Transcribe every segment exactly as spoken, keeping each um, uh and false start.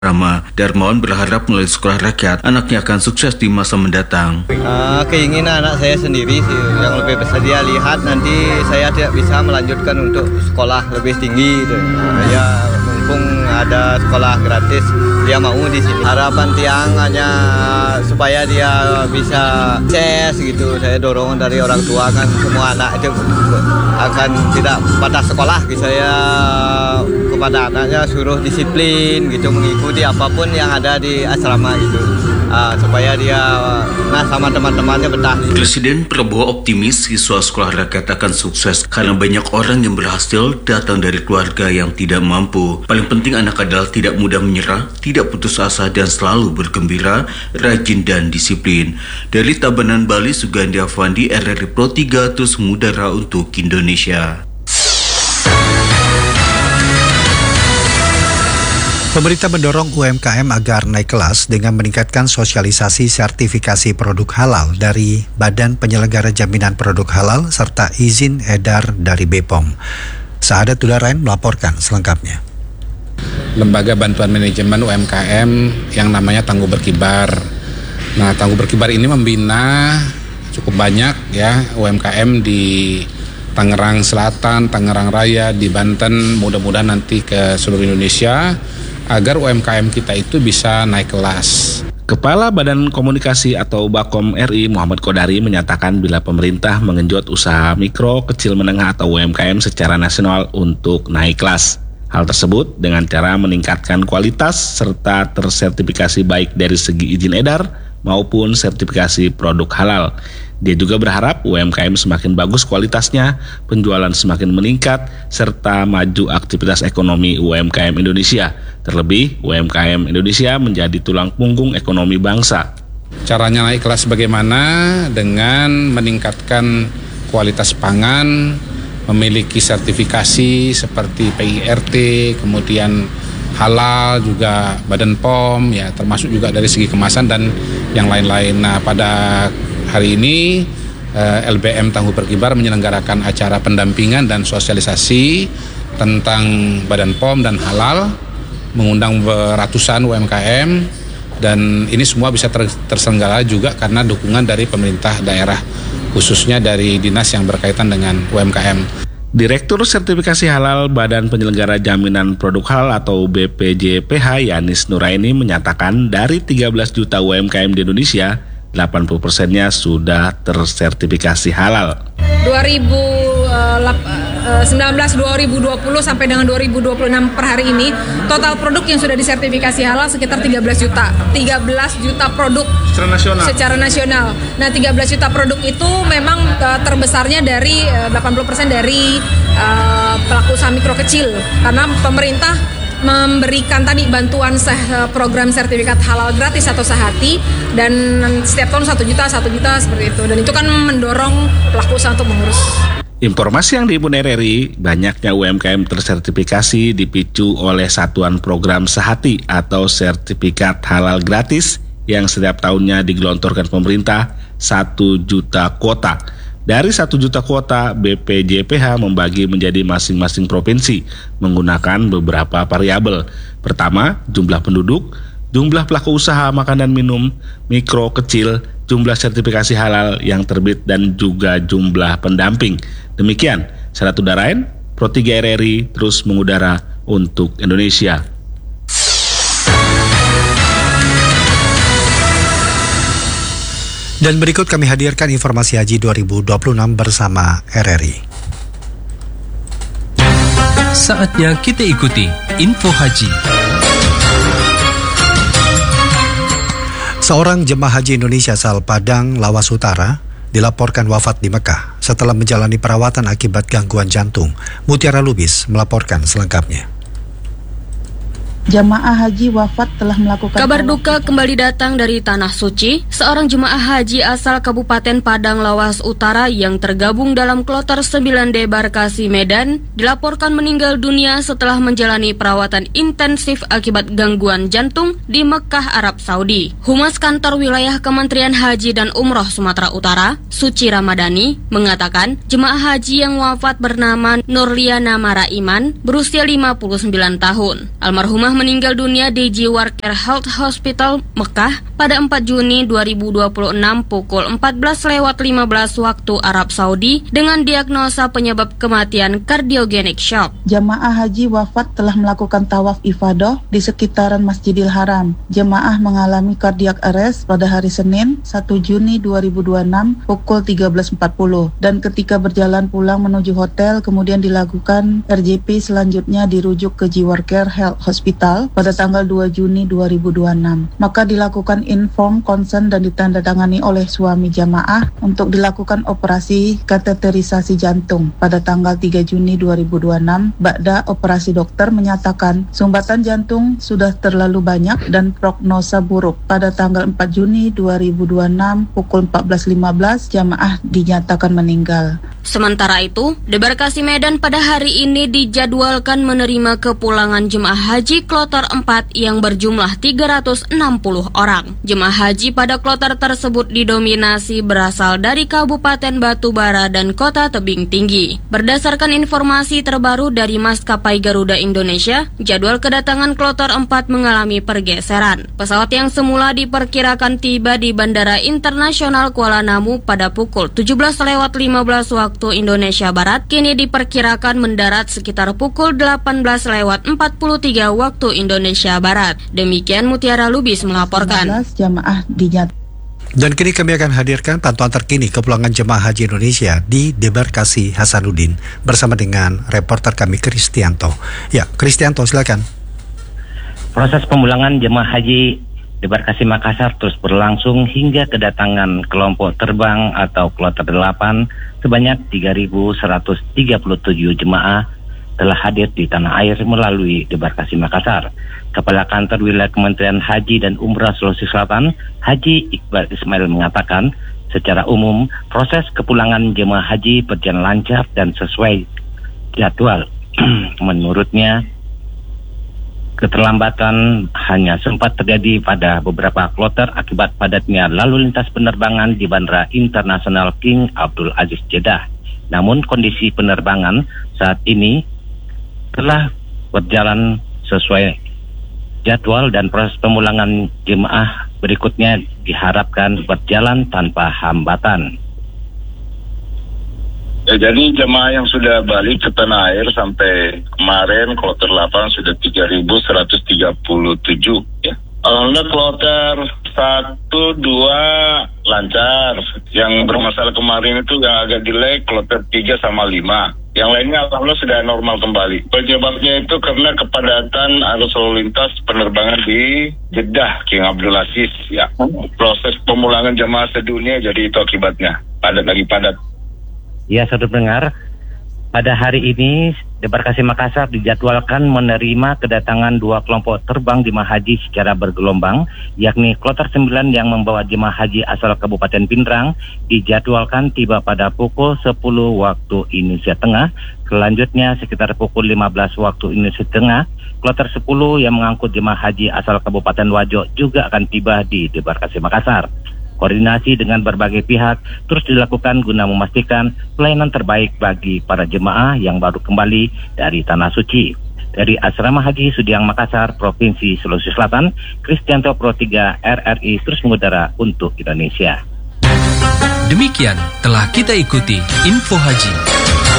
Rama Darmawan berharap melalui sekolah rakyat anaknya akan sukses di masa mendatang. Uh, keinginan anak saya sendiri sih yang lebih besar, dia lihat nanti saya tidak bisa melanjutkan untuk sekolah lebih tinggi gitu. Uh, ya mumpung ada sekolah gratis, dia mau di sini. Harapan Tiang hanya supaya dia bisa sukses gitu. Saya dorong dari orang tua kan semua anak itu akan tidak patah sekolah gitu. Saya kepada anaknya suruh disiplin gitu, mengikuti apapun yang ada di asrama gitu, uh, supaya dia nah sama teman-temannya betah. Presiden Prabowo optimis siswa sekolah rakyat akan sukses karena banyak orang yang berhasil datang dari keluarga yang tidak mampu. Paling penting anak adalah tidak mudah menyerah, tidak putus asa dan selalu bergembira, rajin dan disiplin. Dari Tabanan Bali, Sugandi Afandi, R R I Pro tiga terus mengudara untuk Indonesia. Pemerintah mendorong U M K M agar naik kelas dengan meningkatkan sosialisasi sertifikasi produk halal dari Badan Penyelenggara Jaminan Produk Halal serta izin edar dari B P O M. Saadat Udarain melaporkan selengkapnya. Lembaga Bantuan Manajemen U M K M yang namanya Tangguh Berkibar. Nah, Tangguh Berkibar ini membina cukup banyak ya U M K M di Tangerang Selatan, Tangerang Raya, di Banten, mudah-mudahan nanti ke seluruh Indonesia, agar U M K M kita itu bisa naik kelas. Kepala Badan Komunikasi atau Bakom R I Muhammad Kodari menyatakan bila pemerintah mengenjot usaha mikro, kecil, menengah atau U M K M secara nasional untuk naik kelas. Hal tersebut dengan cara meningkatkan kualitas serta tersertifikasi baik dari segi izin edar maupun sertifikasi produk halal. Dia juga berharap U M K M semakin bagus kualitasnya, penjualan semakin meningkat, serta maju aktivitas ekonomi U M K M Indonesia. Terlebih, U M K M Indonesia menjadi tulang punggung ekonomi bangsa. Caranya naik kelas bagaimana? Dengan meningkatkan kualitas pangan, memiliki sertifikasi seperti P I R T, kemudian halal juga Badan P O M, ya termasuk juga dari segi kemasan dan yang lain-lain. Nah, pada hari ini L B M Tangguh Berkibar menyelenggarakan acara pendampingan dan sosialisasi tentang Badan P O M dan halal, mengundang ratusan U M K M, dan ini semua bisa ter terselenggara juga karena dukungan dari pemerintah daerah, khususnya dari dinas yang berkaitan dengan U M K M. Direktur Sertifikasi Halal Badan Penyelenggara Jaminan Produk Halal atau B P J P H Yanis Nuraini menyatakan dari tiga belas juta U M K M di Indonesia, delapan puluh persennya sudah tersertifikasi halal. dua ribu sembilan belas dua ribu dua puluh sampai dengan dua ribu dua puluh enam per hari ini, total produk yang sudah disertifikasi halal sekitar tiga belas juta. tiga belas juta produk secara nasional. Secara nasional. Nah, tiga belas juta produk itu memang uh, terbesarnya dari uh, delapan puluh persen dari uh, pelaku usaha mikro kecil, karena pemerintah memberikan tadi bantuan seh, program sertifikat halal gratis atau sehati, dan setiap tahun satu juta, satu juta seperti itu. Dan itu kan mendorong pelaku usaha untuk mengurus. Informasi yang dihimpun R R I, banyaknya U M K M tersertifikasi dipicu oleh Satuan Program Sehati atau Sertifikat Halal Gratis yang setiap tahunnya digelontorkan pemerintah satu juta kuota. Dari satu juta kuota, B P J P H membagi menjadi masing-masing provinsi menggunakan beberapa variabel. Pertama, jumlah penduduk, jumlah pelaku usaha makan dan minum, mikro kecil, jumlah sertifikasi halal yang terbit, dan juga jumlah pendamping. Demikian, Saadat Udarain, Pro tiga R R I terus mengudara untuk Indonesia. Dan berikut kami hadirkan informasi haji dua ribu dua puluh enam bersama R R I. Saatnya kita ikuti info haji. Seorang jemaah haji Indonesia asal Padang, Lawas Utara, dilaporkan wafat di Mekah setelah menjalani perawatan akibat gangguan jantung. Mutiara Lubis melaporkan selengkapnya. Jamaah haji wafat telah melakukan... Kabar duka kembali datang dari Tanah Suci. Seorang jemaah haji asal Kabupaten Padang Lawas Utara yang tergabung dalam Kloter sembilan D Barkasi Medan dilaporkan meninggal dunia setelah menjalani perawatan intensif akibat gangguan jantung di Mekah, Arab Saudi. Humas Kantor Wilayah Kementerian Haji dan Umroh Sumatera Utara, Suci Ramadhani, mengatakan jemaah haji yang wafat bernama Nurliana Maraiman berusia lima puluh sembilan tahun. Almarhumah pernah meninggal dunia di Jiwarcare Health Hospital Mekah pada empat Juni dua ribu dua puluh enam pukul empat belas lewat lima belas waktu Arab Saudi dengan diagnosa penyebab kematian kardiogenik shock. Jamaah haji wafat telah melakukan tawaf ifadah di sekitaran Masjidil Haram. Jemaah mengalami cardiac arrest pada hari Senin satu Juni dua ribu dua puluh enam pukul tiga belas empat puluh dan ketika berjalan pulang menuju hotel kemudian dilakukan R J P, selanjutnya dirujuk ke Jiwarcare Health Hospital pada tanggal dua Juni dua ribu dua puluh enam. Maka dilakukan inform consent dan ditandatangani oleh suami jamaah untuk dilakukan operasi kateterisasi jantung pada tanggal tiga Juni dua ribu dua puluh enam. Ba'da operasi dokter menyatakan sumbatan jantung sudah terlalu banyak dan prognosa buruk. Pada tanggal empat Juni dua ribu dua puluh enam pukul empat belas lima belas jamaah dinyatakan meninggal. Sementara itu, Debarkasi Medan pada hari ini dijadwalkan menerima kepulangan jemaah haji kloter empat yang berjumlah tiga ratus enam puluh orang. Jemaah haji pada kloter tersebut didominasi berasal dari Kabupaten Batubara dan Kota Tebing Tinggi. Berdasarkan informasi terbaru dari Maskapai Garuda Indonesia, jadwal kedatangan kloter empat mengalami pergeseran. Pesawat yang semula diperkirakan tiba di Bandara Internasional Kuala Namu pada pukul tujuh belas lewat lima belas waktu Indonesia Barat, kini diperkirakan mendarat sekitar pukul delapan belas lewat empat puluh tiga waktu Indonesia Barat. Demikian Mutiara Lubis melaporkan. Jamaah dinyatakan. Dan kini kami akan hadirkan pantauan terkini kepulangan jemaah haji Indonesia di Debarkasi Hasanuddin bersama dengan reporter kami Kristianto. Ya, Kristianto silakan. Proses pemulangan jemaah haji Debarkasi Makassar terus berlangsung hingga kedatangan kelompok terbang atau kloter delapan sebanyak tiga ribu seratus tiga puluh tujuh jemaah telah hadir di tanah air melalui Debarkasi Makassar. Kepala Kantor Wilayah Kementerian Haji dan Umrah Sulawesi Selatan, Haji Iqbal Ismail mengatakan, secara umum proses kepulangan jemaah haji berjalan lancar dan sesuai jadwal. Menurutnya, keterlambatan hanya sempat terjadi pada beberapa kloter akibat padatnya lalu lintas penerbangan di Bandara Internasional King Abdul Aziz Jeddah. Namun kondisi penerbangan saat ini telah berjalan sesuai jadwal dan proses pemulangan jemaah berikutnya diharapkan berjalan tanpa hambatan. Ya, jadi jemaah yang sudah balik ke tanah air sampai kemarin kloter delapan sudah tiga ribu seratus tiga puluh tujuh ya. Alhamdulillah kloter satu, dua lancar. Yang bermasalah kemarin itu yang agak delay kloter tiga sama lima. Yang lainnya alhamdulillah sudah normal kembali. Penyebabnya itu karena kepadatan arus lalu lintas penerbangan di Jeddah King Abdul Aziz ya. Proses pemulangan jemaah sedunia jadi itu akibatnya. Padat lagi padat. Ya, saudara pendengar, pada hari ini Debarkasi Makassar dijadwalkan menerima kedatangan dua kelompok terbang jemaah haji secara bergelombang, yakni kloter sembilan yang membawa jemaah haji asal Kabupaten Pindrang dijadwalkan tiba pada pukul sepuluh waktu Indonesia Tengah. Selanjutnya sekitar pukul lima belas waktu Indonesia Tengah, kloter sepuluh yang mengangkut jemaah haji asal Kabupaten Wajo juga akan tiba di Debarkasi Makassar. Koordinasi dengan berbagai pihak terus dilakukan guna memastikan pelayanan terbaik bagi para jemaah yang baru kembali dari Tanah Suci. Dari Asrama Haji Sudiang Makassar, Provinsi Sulawesi Selatan, Kristianto Pro tiga R R I terus mengudara untuk Indonesia. Demikian telah kita ikuti Info Haji.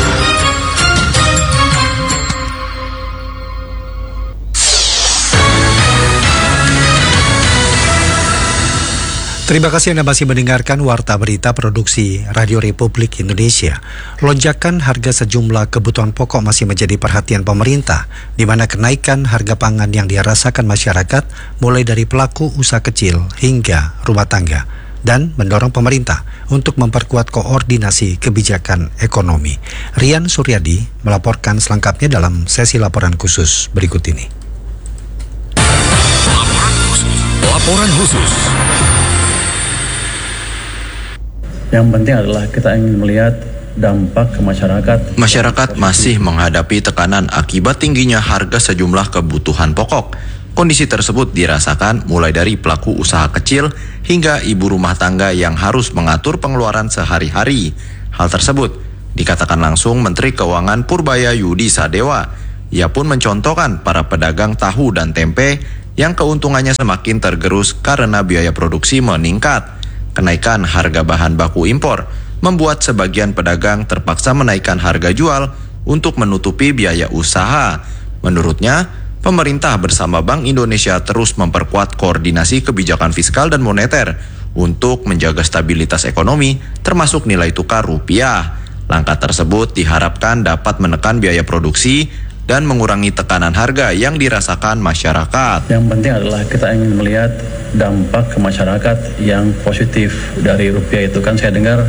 Terima kasih Anda masih mendengarkan Warta Berita Produksi Radio Republik Indonesia. Lonjakan harga sejumlah kebutuhan pokok masih menjadi perhatian pemerintah, di mana kenaikan harga pangan yang dirasakan masyarakat mulai dari pelaku usaha kecil hingga rumah tangga, dan mendorong pemerintah untuk memperkuat koordinasi kebijakan ekonomi. Rian Suryadi melaporkan selengkapnya dalam sesi laporan khusus berikut ini. Laporan khusus. Laporan khusus. Yang penting adalah kita ingin melihat dampak ke masyarakat. Masyarakat masih menghadapi tekanan akibat tingginya harga sejumlah kebutuhan pokok. Kondisi tersebut dirasakan mulai dari pelaku usaha kecil hingga ibu rumah tangga yang harus mengatur pengeluaran sehari-hari. Hal tersebut dikatakan langsung Menteri Keuangan Purbaya Yudi Sadewa Ia pun mencontohkan para pedagang tahu dan tempe yang keuntungannya semakin tergerus karena biaya produksi meningkat. Kenaikan harga bahan baku impor membuat sebagian pedagang terpaksa menaikkan harga jual untuk menutupi biaya usaha. Menurutnya, pemerintah bersama Bank Indonesia terus memperkuat koordinasi kebijakan fiskal dan moneter untuk menjaga stabilitas ekonomi, termasuk nilai tukar rupiah. Langkah tersebut diharapkan dapat menekan biaya produksi dan mengurangi tekanan harga yang dirasakan masyarakat. Yang penting adalah kita ingin melihat dampak ke masyarakat yang positif dari rupiah itu. Kan saya dengar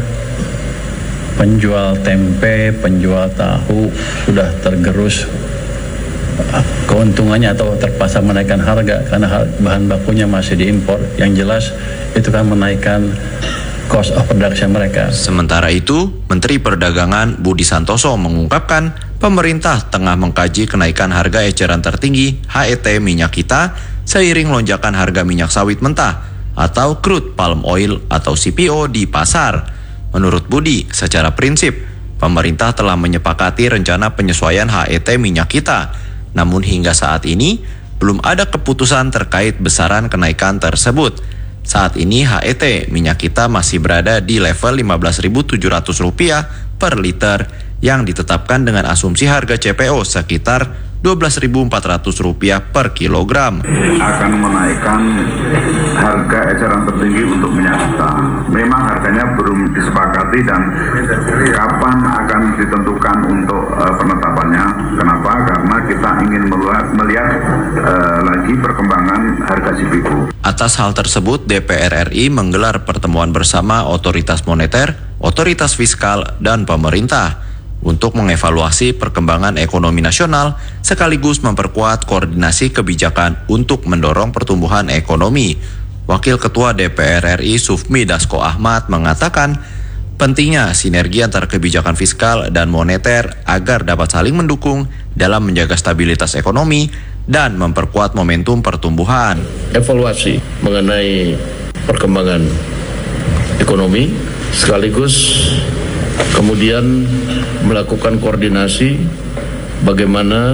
penjual tempe, penjual tahu sudah tergerus keuntungannya atau terpaksa menaikkan harga karena bahan bakunya masih diimpor. Yang jelas itu kan menaikkan cost of production mereka. Sementara itu, Menteri Perdagangan Budi Santoso mengungkapkan pemerintah tengah mengkaji kenaikan harga eceran tertinggi H E T minyak kita seiring lonjakan harga minyak sawit mentah atau crude palm oil atau C P O di pasar. Menurut Budi, secara prinsip, pemerintah telah menyepakati rencana penyesuaian H E T minyak kita. Namun hingga saat ini, belum ada keputusan terkait besaran kenaikan tersebut. Saat ini H E T minyak kita masih berada di level lima belas ribu tujuh ratus rupiah per liter yang ditetapkan dengan asumsi harga C P O sekitar dua belas ribu empat ratus rupiah per kilogram. Akan menaikkan harga eceran tertinggi untuk minyak kita. Memang harganya belum disepakati dan kapan akan ditentukan untuk uh, penetapannya. Kenapa? Karena kita ingin melihat, melihat uh, lagi perkembangan harga C P O. Atas hal tersebut, D P R R I menggelar pertemuan bersama Otoritas Moneter, Otoritas Fiskal, dan pemerintah untuk mengevaluasi perkembangan ekonomi nasional sekaligus memperkuat koordinasi kebijakan untuk mendorong pertumbuhan ekonomi. Wakil Ketua D P R R I Sufmi Dasko Ahmad mengatakan pentingnya sinergi antara kebijakan fiskal dan moneter agar dapat saling mendukung dalam menjaga stabilitas ekonomi dan memperkuat momentum pertumbuhan. Evaluasi mengenai perkembangan ekonomi sekaligus kemudian melakukan koordinasi bagaimana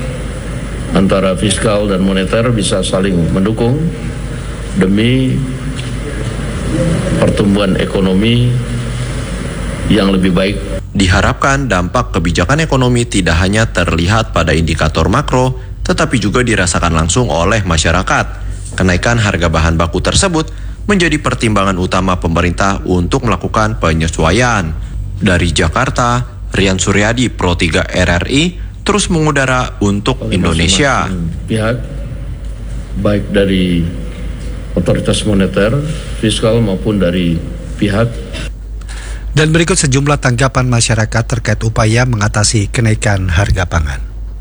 antara fiskal dan moneter bisa saling mendukung demi pertumbuhan ekonomi yang lebih baik. Diharapkan dampak kebijakan ekonomi tidak hanya terlihat pada indikator makro, tetapi juga dirasakan langsung oleh masyarakat. Kenaikan harga bahan baku tersebut menjadi pertimbangan utama pemerintah untuk melakukan penyesuaian. Dari Jakarta, Rian Suryadi, Pro tiga R R I, terus mengudara untuk Indonesia. Pihak, baik dari otoritas moneter, fiskal maupun dari pihak. Dan berikut sejumlah tanggapan masyarakat terkait upaya mengatasi kenaikan harga pangan.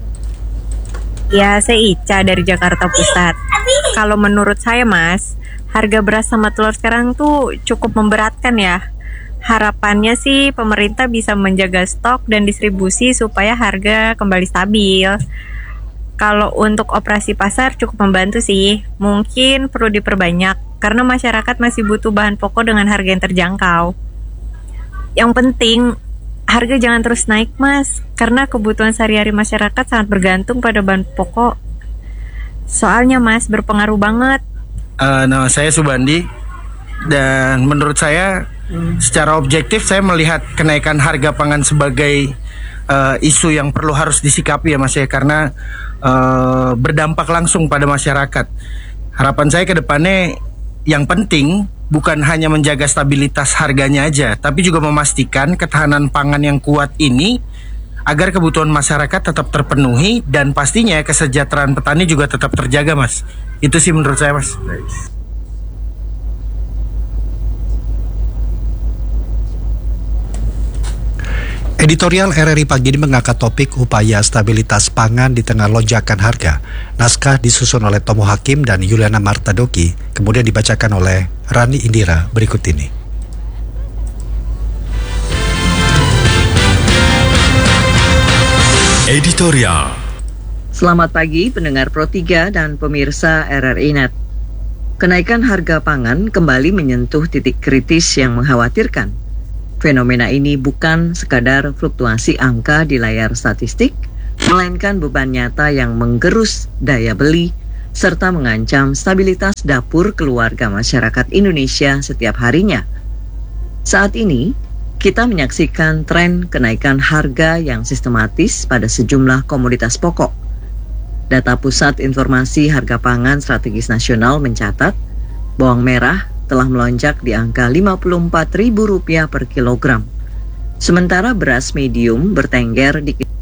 Ya, saya Ica dari Jakarta Pusat. Kalau menurut saya, Mas, harga beras sama telur sekarang tuh cukup memberatkan ya. Harapannya sih pemerintah bisa menjaga stok dan distribusi supaya harga kembali stabil. Kalau untuk operasi pasar cukup membantu sih. Mungkin perlu diperbanyak karena masyarakat masih butuh bahan pokok dengan harga yang terjangkau. Yang penting harga jangan terus naik, Mas, karena kebutuhan sehari-hari masyarakat sangat bergantung pada bahan pokok. Soalnya, Mas, berpengaruh banget. Uh, nama saya Subandi dan menurut saya secara objektif saya melihat kenaikan harga pangan sebagai uh, isu yang perlu harus disikapi ya Mas ya, karena uh, berdampak langsung pada masyarakat. Harapan saya ke depannya yang penting bukan hanya menjaga stabilitas harganya aja, tapi juga memastikan ketahanan pangan yang kuat ini agar kebutuhan masyarakat tetap terpenuhi dan pastinya kesejahteraan petani juga tetap terjaga, Mas. Itu sih menurut saya, Mas. Editorial R R I pagi ini mengangkat topik upaya stabilitas pangan di tengah lonjakan harga. Naskah disusun oleh Tomo Hakim dan Yuliana Martadoki, kemudian dibacakan oleh Rani Indira berikut ini. Editorial. Selamat pagi pendengar Pro tiga dan pemirsa R R I Net. Kenaikan harga pangan kembali menyentuh titik kritis yang mengkhawatirkan. Fenomena ini bukan sekadar fluktuasi angka di layar statistik, melainkan beban nyata yang menggerus daya beli serta mengancam stabilitas dapur keluarga masyarakat Indonesia setiap harinya. Saat ini, kita menyaksikan tren kenaikan harga yang sistematis pada sejumlah komoditas pokok. Data Pusat Informasi Harga Pangan Strategis Nasional mencatat, bawang merah telah melonjak di angka lima puluh empat ribu rupiah per kilogram. Sementara beras medium bertengger di